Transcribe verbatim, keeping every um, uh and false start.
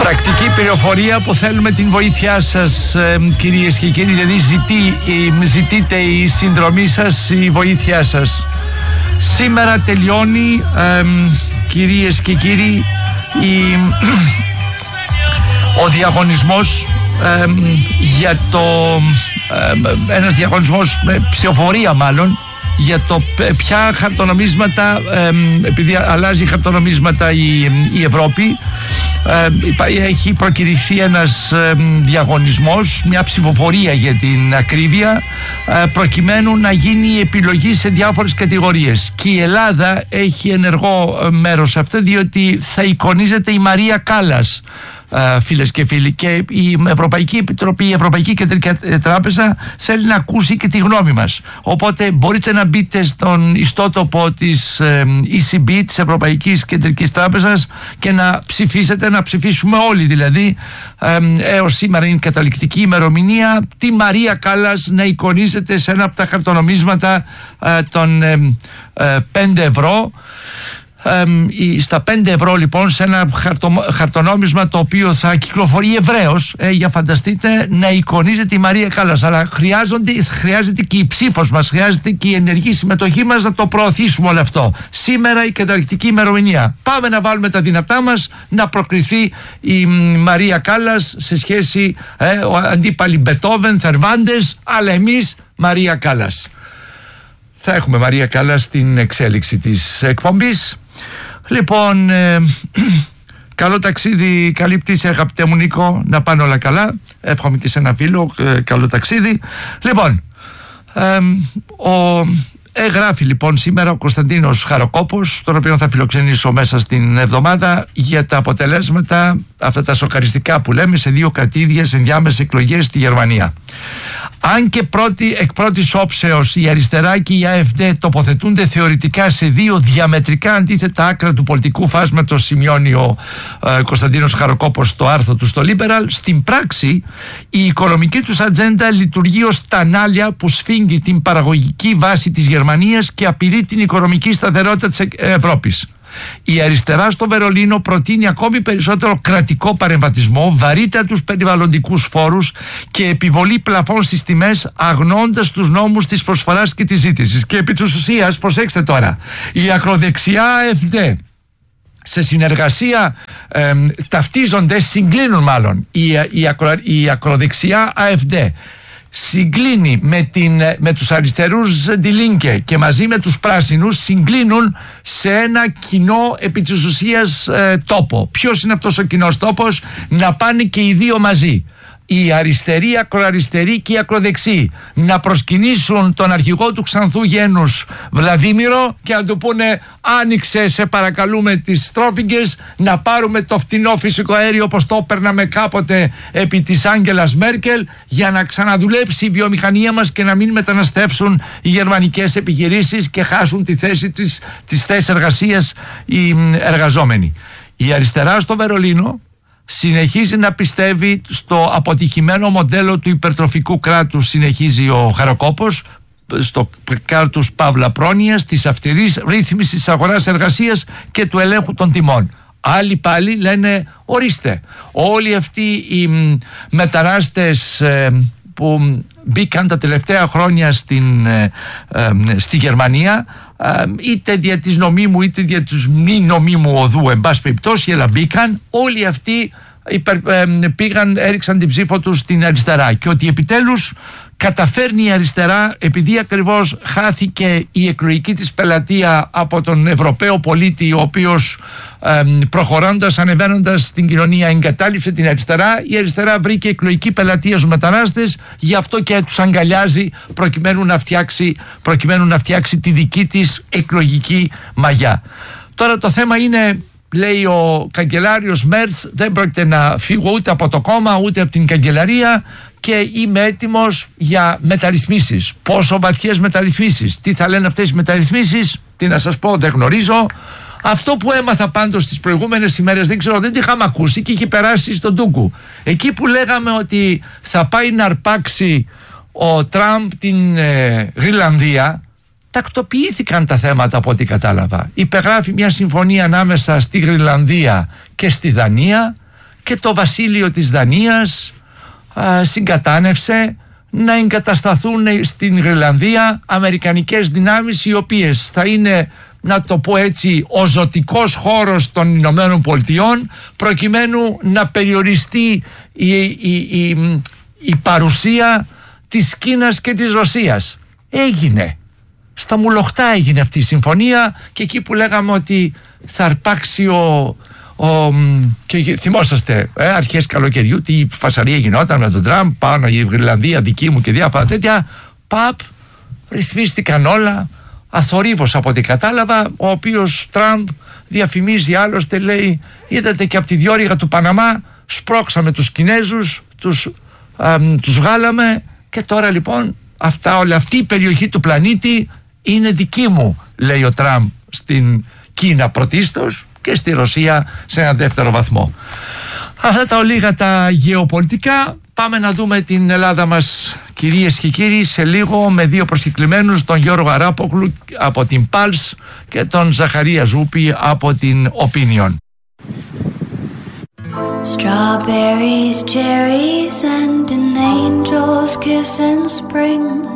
Πρακτική πληροφορία που θέλουμε την βοήθειά σας, ε, κυρίες και κύριοι. Δηλαδή ζητεί, ε, ζητείτε η συνδρομή σας, η βοήθειά σας. Σήμερα τελειώνει, ε, κυρίες και κύριοι, η, ο διαγωνισμός ε, για το ε, ένας διαγωνισμός με ψηφοφορία μάλλον για το ποια χαρτονομίσματα, ε, επειδή αλλάζει χαρτονομίσματα η, η Ευρώπη, ε, έχει προκηρυχθεί ένας ε, διαγωνισμός, μια ψηφοφορία για την ακρίβεια, ε, προκειμένου να γίνει η επιλογή σε διάφορες κατηγορίες. Και η Ελλάδα έχει ενεργό μέρος σε αυτό, διότι θα εικονίζεται η Μαρία Κάλλας, Uh, φίλες και φίλοι, και η Ευρωπαϊκή Επιτροπή, η Ευρωπαϊκή Κεντρική Τράπεζα θέλει να ακούσει και τη γνώμη μας. Οπότε μπορείτε να μπείτε στον ιστότοπο της ε, ι σι μπι, της Ευρωπαϊκής Κεντρικής Τράπεζας, και να ψηφίσετε, να ψηφίσουμε όλοι δηλαδή. Ε, έως σήμερα είναι καταληκτική ημερομηνία, τη Μαρία Κάλλας να εικονίζεται σε ένα από τα χαρτονομίσματα ε, των ε, ε, πέντε ευρώ. Ε, στα πέντε ευρώ λοιπόν, σε ένα χαρτο, χαρτονόμισμα το οποίο θα κυκλοφορεί ευρέως, ε, για φανταστείτε, να εικονίζεται η Μαρία Κάλλας. Αλλά χρειάζεται και η ψήφος μας, χρειάζεται και η ενεργή συμμετοχή μας να το προωθήσουμε όλο αυτό. Σήμερα η καταληκτική ημερομηνία. Πάμε να βάλουμε τα δυνατά μας να προκριθεί η Μαρία Κάλλας σε σχέση, ε, ο αντίπαλοι Μπετόβεν, Θερβάντες, αλλά εμείς Μαρία Κάλλας. Θα έχουμε Μαρία Κάλλας στην εξέλιξη της εκπομπής. Λοιπόν, ε, καλό ταξίδι, καλή πτήση αγαπητέ μου Νίκο, να πάνε όλα καλά. Εύχομαι και σε ένα φίλο, ε, καλό ταξίδι. Λοιπόν, ε, ο, εγγράφει λοιπόν σήμερα ο Κωνσταντίνος Χαροκόπος, τον οποίο θα φιλοξενήσω μέσα στην εβδομάδα, για τα αποτελέσματα αυτά τα σοκαριστικά που λέμε σε δύο κρατήδιες ενδιάμεσες εκλογές στη Γερμανία. Αν και πρώτη, εκ πρώτης όψεως η αριστερά και η AfD τοποθετούνται θεωρητικά σε δύο διαμετρικά αντίθετα άκρα του πολιτικού φάσματος, σημειώνει ο ε, Κωνσταντίνος Χαροκόπος στο άρθρο του στο Liberal, στην πράξη η οικονομική τους ατζέντα λειτουργεί ως τανάλια που σφίγγει την παραγωγική βάση της Γερμανίας και απειλεί την οικονομική σταθερότητα της Ευρώπης. Η αριστερά στο Βερολίνο προτείνει ακόμη περισσότερο κρατικό παρεμβατισμό, βαρύτατους περιβαλλοντικούς φόρους και επιβολή πλαφών στις τιμές, αγνοώντας τους νόμους της προσφοράς και της ζήτησης. Και επί της ουσίας, προσέξτε τώρα, η ακροδεξιά AfD σε συνεργασία ε, ταυτίζονται, συγκλίνουν μάλλον η, η, ακρο, η ακροδεξιά AfD συγκλίνει με, την, με τους αριστερούς Die Linke και μαζί με τους πράσινους συγκλίνουν σε ένα κοινό επί της ουσίας ε, τόπο. Ποιος είναι αυτός ο κοινός τόπος? Να πάνε και οι δύο μαζί, η αριστερή, ακροαριστερή και η ακροδεξή, να προσκυνήσουν τον αρχηγό του Ξανθού Γένους Βλαδίμηρο και να του πούνε: άνοιξε σε παρακαλούμε τις στρόφιγγες, να πάρουμε το φτηνό φυσικό αέριο όπως το παίρναμε κάποτε επί της Άγγελας Μέρκελ, για να ξαναδουλέψει η βιομηχανία μας και να μην μεταναστεύσουν οι γερμανικές επιχειρήσεις και χάσουν τη θέση της, της θέσης εργασίας οι εργαζόμενοι. Η αριστερά στο Βερολίνο συνεχίζει να πιστεύει στο αποτυχημένο μοντέλο του υπερτροφικού κράτους, συνεχίζει ο Χαροκόπος, στο κράτους παύλα πρόνοιας, της αυστηρής ρύθμισης της αγοράς εργασίας και του ελέγχου των τιμών. Άλλοι πάλι λένε: ορίστε, όλοι αυτοί οι μετανάστες ε, που μπήκαν τα τελευταία χρόνια στην, ε, ε, στη Γερμανία, ε, είτε δια της νομίμου είτε δια της μη νομίμου οδού, εν πάση περιπτώσει, αλλά μπήκαν, όλοι αυτοί υπερ, ε, πήγαν, έριξαν την ψήφο τους στην αριστερά. Και ότι επιτέλους καταφέρνει η αριστερά, επειδή ακριβώς χάθηκε η εκλογική της πελατεία από τον Ευρωπαίο πολίτη, ο οποίος ε, προχωρώντας, ανεβαίνοντας στην κοινωνία εγκατάλειψε την αριστερά, η αριστερά βρήκε εκλογική πελατεία στους μετανάστες, γι' αυτό και τους αγκαλιάζει προκειμένου να φτιάξει, προκειμένου να φτιάξει τη δική της εκλογική μαγιά. Τώρα το θέμα είναι, λέει ο καγκελάριος Μέρτς, δεν πρόκειται να φύγω ούτε από το κόμμα ούτε από την καγκελαρία και είμαι έτοιμος για μεταρρυθμίσεις. Πόσο βαθιές μεταρρυθμίσεις, τι θα λένε αυτές οι μεταρρυθμίσεις, τι να σας πω, δεν γνωρίζω. Αυτό που έμαθα πάντως τις προηγούμενες ημέρες, δεν ξέρω, δεν τη είχαμε ακούσει και είχε περάσει στον Τούκου. Εκεί που λέγαμε ότι θα πάει να αρπάξει ο Τραμπ την ε, Γρυλανδία, τακτοποιήθηκαν τα θέματα από ό,τι κατάλαβα. Υπεγράφει μια συμφωνία ανάμεσα στη Γρυλανδία και στη Δανία. και το βασίλειο της Δανίας α, συγκατάνευσε να εγκατασταθούν στην Γροιλανδία αμερικανικές δυνάμεις, οι οποίες θα είναι, να το πω έτσι, ο ζωτικός χώρος των Ηνωμένων Πολιτειών, προκειμένου να περιοριστεί η, η, η, η παρουσία της Κίνας και της Ρωσίας. Έγινε. Στα Μουλοχτά έγινε αυτή η συμφωνία, και εκεί που λέγαμε ότι θα αρπάξει ο... ο και θυμόσαστε ε, αρχές καλοκαιριού τι φασαρία γινόταν με τον Τραμπ πάνω η Γροιλανδία δική μου και διάφορα τέτοια. Παπ, ρυθμίστηκαν όλα αθορύβως από ό,τι κατάλαβα, ο οποίος Τραμπ διαφημίζει άλλωστε, λέει, είδατε και από τη διόρυγα του Παναμά σπρώξαμε τους Κινέζους, τους, α, τους βγάλαμε, και τώρα λοιπόν αυτά, όλη αυτή η περιοχή του πλανήτη είναι δική μου, λέει ο Τραμπ στην Κίνα πρωτίστως και στη Ρωσία σε ένα δεύτερο βαθμό. Αυτά τα ολίγα τα γεωπολιτικά. Πάμε να δούμε την Ελλάδα μας, κυρίες και κύριοι, σε λίγο με δύο προσκεκλημένους, τον Γιώργο Αράπογλου από την Pulse και τον Ζαχαρία Ζούπη από την Opinion. Strawberries, cherries and an angel's kiss in spring.